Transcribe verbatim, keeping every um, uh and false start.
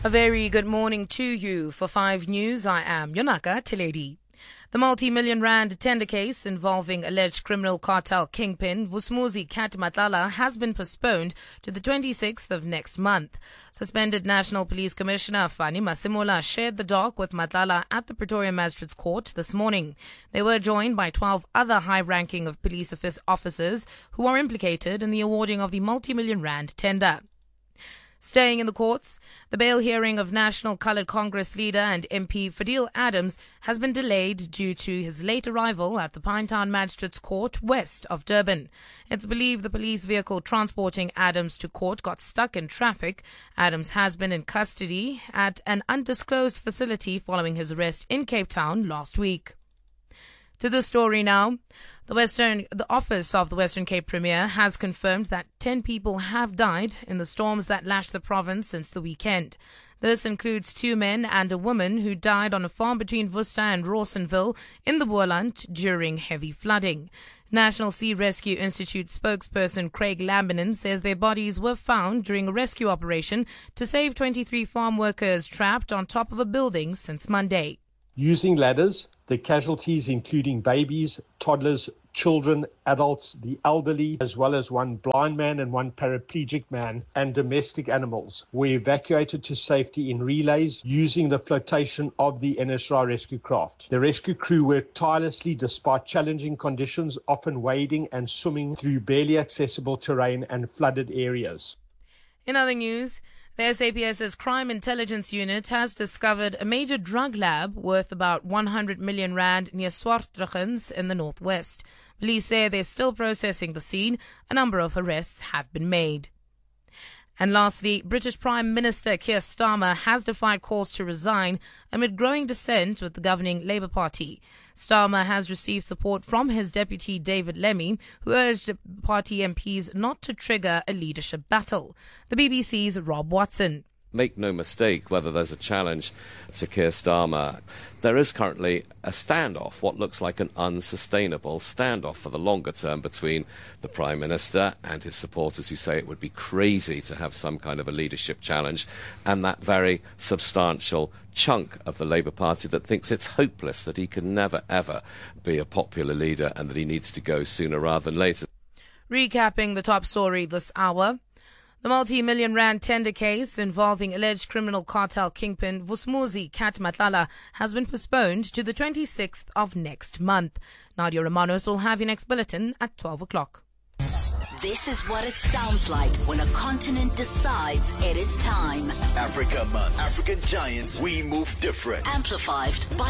A very good morning to you. For five News, I am Yonaka Teledi. The multi-million rand tender case involving alleged criminal cartel kingpin Vusumuzi Kat Matlala has been postponed to the twenty-sixth of next month. Suspended National Police Commissioner Fani Masimola shared the dock with Matlala at the Pretoria Magistrates Court this morning. They were joined by twelve other high-ranking of police officers who are implicated in the awarding of the multi-million rand tender. Staying in the courts, the bail hearing of National Coloured Congress leader and M P Fadil Adams has been delayed due to his late arrival at the Pinetown Magistrates Court west of Durban. It's believed the police vehicle transporting Adams to court got stuck in traffic. Adams has been in custody at an undisclosed facility following his arrest in Cape Town last week. To the story now. The Western, the office of the Western Cape Premier has confirmed that ten people have died in the storms that lashed the province since the weekend. This includes two men and a woman who died on a farm between Worcester and Rawsonville in the Boland during heavy flooding. National Sea Rescue Institute spokesperson Craig Lambinon says their bodies were found during a rescue operation to save twenty-three farm workers trapped on top of a building since Monday. Using ladders, the casualties including babies, toddlers, children, adults, the elderly, as well as one blind man and one paraplegic man, and domestic animals were evacuated to safety in relays using the flotation of the N S R A rescue craft. The rescue crew worked tirelessly despite challenging conditions, often wading and swimming through barely accessible terrain and flooded areas. In other news, the SAPS's Crime Intelligence Unit has discovered a major drug lab worth about one hundred million rand near Swartrugens in the northwest. Police say they're still processing the scene. A number of arrests have been made. And lastly, British Prime Minister Keir Starmer has defied calls to resign amid growing dissent with the governing Labour Party. Starmer has received support from his deputy David Lemmy, who urged party M Ps not to trigger a leadership battle. The B B C's Rob Watson. Make no mistake, whether there's a challenge to Keir Starmer, there is currently a standoff, what looks like an unsustainable standoff for the longer term between the Prime Minister and his supporters who say it would be crazy to have some kind of a leadership challenge, and that very substantial chunk of the Labour Party that thinks it's hopeless, that he can never, ever be a popular leader and that he needs to go sooner rather than later. Recapping the top story this hour. The multi-million rand tender case involving alleged criminal cartel kingpin Vusumuzi Kat Matlala has been postponed to the twenty-sixth of next month. Nadia Romanos will have your next bulletin at twelve o'clock. This is what it sounds like when a continent decides it is time. Africa Month. African Giants, we move different. Amplified by